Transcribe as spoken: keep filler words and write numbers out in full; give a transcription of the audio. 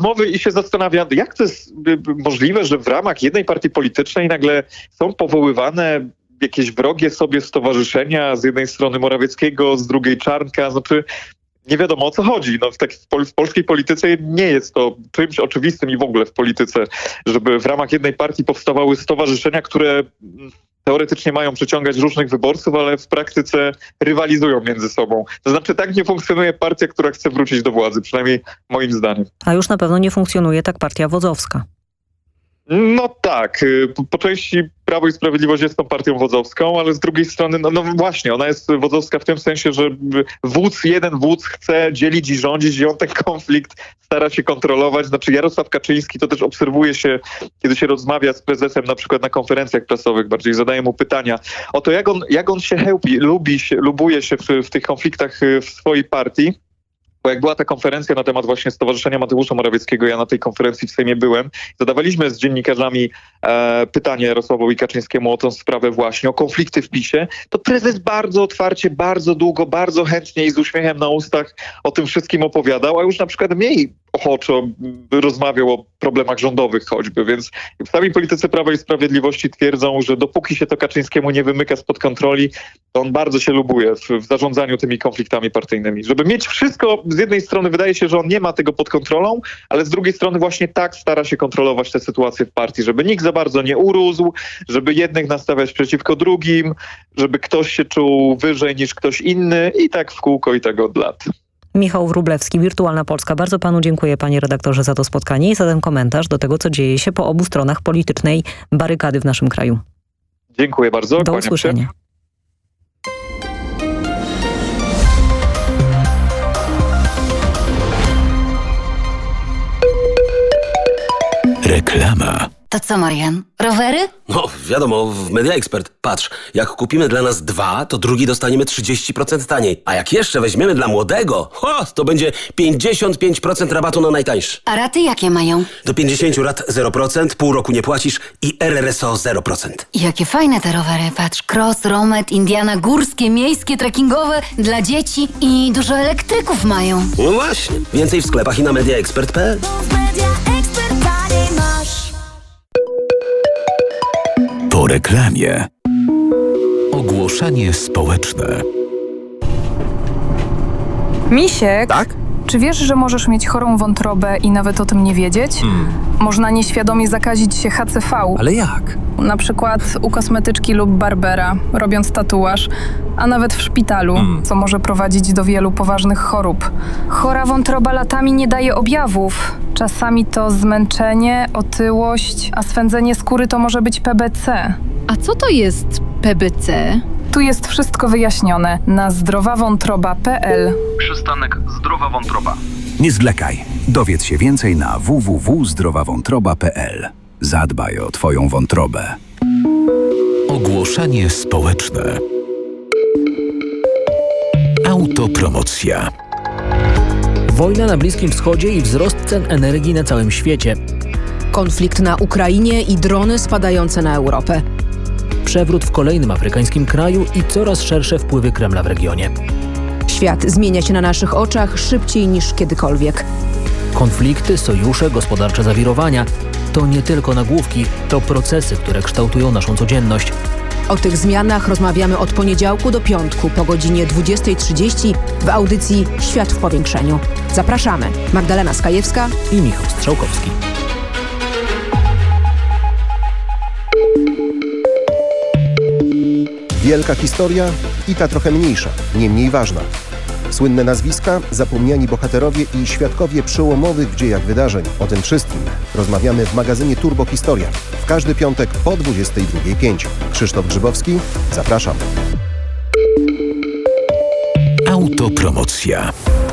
rozmowy i się zastanawiam, jak to jest możliwe, że w ramach jednej partii politycznej nagle są powoływane jakieś wrogie sobie stowarzyszenia, z jednej strony Morawieckiego, z drugiej Czarnka, znaczy nie wiadomo o co chodzi. No, w, tak, w, pol- w polskiej polityce nie jest to czymś oczywistym i w ogóle w polityce, żeby w ramach jednej partii powstawały stowarzyszenia, które teoretycznie mają przyciągać różnych wyborców, ale w praktyce rywalizują między sobą. To znaczy tak nie funkcjonuje partia, która chce wrócić do władzy, przynajmniej moim zdaniem. A już na pewno nie funkcjonuje tak partia wodzowska. No tak, po, po części Prawo i Sprawiedliwość jest tą partią wodzowską, ale z drugiej strony, no, no właśnie, ona jest wodzowska w tym sensie, że wódz, jeden wódz chce dzielić i rządzić i on ten konflikt stara się kontrolować. Znaczy Jarosław Kaczyński, to też obserwuje się, kiedy się rozmawia z prezesem na przykład na konferencjach prasowych, bardziej zadaje mu pytania o to, jak on, jak on się chełpi, lubi się, lubuje się w, w tych konfliktach w swojej partii. Bo jak była ta konferencja na temat właśnie Stowarzyszenia Mateusza Morawieckiego, ja na tej konferencji w Sejmie byłem, zadawaliśmy z dziennikarzami e, pytanie Jarosławowi Kaczyńskiemu o tą sprawę właśnie, o konflikty w PiSie, to prezes bardzo otwarcie, bardzo długo, bardzo chętnie i z uśmiechem na ustach o tym wszystkim opowiadał, a już na przykład mniej ochoczo rozmawiał o problemach rządowych choćby, więc w samej polityce Prawa i Sprawiedliwości twierdzą, że dopóki się to Kaczyńskiemu nie wymyka spod kontroli, to on bardzo się lubuje w, w zarządzaniu tymi konfliktami partyjnymi. Żeby mieć wszystko, z jednej strony wydaje się, że on nie ma tego pod kontrolą, ale z drugiej strony właśnie tak stara się kontrolować tę sytuację w partii, żeby nikt za bardzo nie urósł, żeby jednych nastawiać przeciwko drugim, żeby ktoś się czuł wyżej niż ktoś inny i tak w kółko i tak od lat. Michał Wróblewski, Wirtualna Polska. Bardzo panu dziękuję, panie redaktorze, za to spotkanie i za ten komentarz do tego, co dzieje się po obu stronach politycznej barykady w naszym kraju. Dziękuję bardzo. Do usłyszenia. Reklama. To co, Marian? Rowery? No, wiadomo, w Media Expert. Patrz, jak kupimy dla nas dwa, to drugi dostaniemy trzydzieści procent taniej. A jak jeszcze weźmiemy dla młodego, ho, to będzie pięćdziesiąt pięć procent rabatu na najtańszy. A raty jakie mają? Do pięćdziesięciu rat zero procent, pół roku nie płacisz i R R S O zero procent. Jakie fajne te rowery. Patrz, cross, romet, Indiana, górskie, miejskie, trekkingowe, dla dzieci i dużo elektryków mają. No właśnie. Więcej w sklepach i na media expert kropka p l. Po reklamie. Ogłoszenie społeczne. Misiek, Tak? czy wiesz, że możesz mieć chorą wątrobę i nawet o tym nie wiedzieć? Hmm. Można nieświadomie zakazić się H C V. Ale jak? Na przykład u kosmetyczki lub barbera, robiąc tatuaż, a nawet w szpitalu, Hmm. co może prowadzić do wielu poważnych chorób. Chora wątroba latami nie daje objawów. Czasami to zmęczenie, otyłość, a swędzenie skóry to może być P B C. A co to jest P B C? Tu jest wszystko wyjaśnione na zdrowawątroba kropka p l. Przystanek Zdrowa Wątroba. Nie zwlekaj. Dowiedz się więcej na w w w kropka zdrowa wątroba kropka p l. Zadbaj o twoją wątrobę. Ogłoszenie społeczne. Autopromocja. Wojna na Bliskim Wschodzie i wzrost cen energii na całym świecie. Konflikt na Ukrainie i drony spadające na Europę. Przewrót w kolejnym afrykańskim kraju i coraz szersze wpływy Kremla w regionie. Świat zmienia się na naszych oczach szybciej niż kiedykolwiek. Konflikty, sojusze, gospodarcze zawirowania to nie tylko nagłówki, to procesy, które kształtują naszą codzienność. O tych zmianach rozmawiamy od poniedziałku do piątku po godzinie dwudziestej trzydzieści w audycji Świat w powiększeniu. Zapraszamy. Magdalena Skajewska i Michał Strzałkowski. Wielka historia i ta trochę mniejsza, nie mniej ważna. Słynne nazwiska, zapomniani bohaterowie i świadkowie przełomowych w dziejach wydarzeń. O tym wszystkim rozmawiamy w magazynie Turbo Historia. W każdy piątek po dwudziestej drugiej pięć. Krzysztof Grzybowski, zapraszam. Autopromocja.